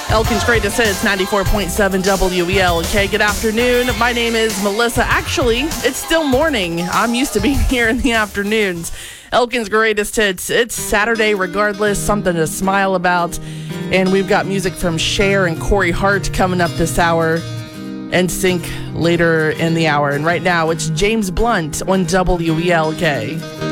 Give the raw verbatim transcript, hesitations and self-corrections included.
Elkin's Greatest Hits, ninety-four point seven W E L K. Good afternoon. My name is Melissa. Actually, it's still morning. I'm used to being here in the afternoons. Elkin's Greatest Hits. It's Saturday regardless, something to smile about. And we've got music from Cher and Corey Hart coming up this hour. N Sync later in the hour. And right now, it's James Blunt on W E L K.